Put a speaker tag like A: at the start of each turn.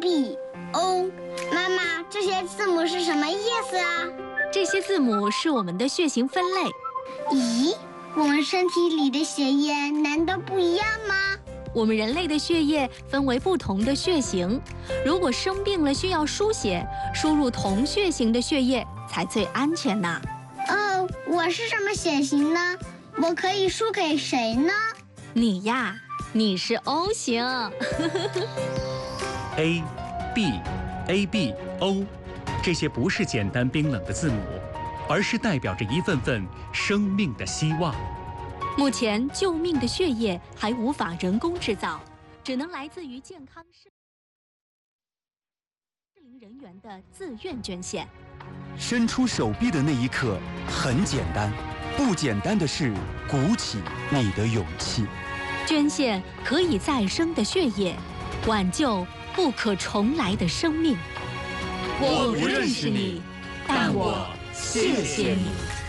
A: B O。妈妈，这些字母是什么意思啊？
B: 这些字母是我们的血型分类。
A: 咦，我们身体里的血液难道不一样吗？
B: 我们人类的血液分为不同的血型，如果生病了需要输血，输入同血型的血液才最安全呢。
A: 哦，我是什么血型呢？我可以输给谁呢？
B: 你呀，你是 O 型。
C: A、B、AB、O， 这些不是简单冰冷的字母，而是代表着一份份生命的希望。
B: 目前救命的血液还无法人工制造，只能来自于健康适龄人员的自愿捐献。
D: 伸出手臂的那一刻很简单，不简单的是鼓起你的勇气。
B: 捐献可以再生的血液，挽救不可重来的生命。
E: 我不认识你，但我谢谢你。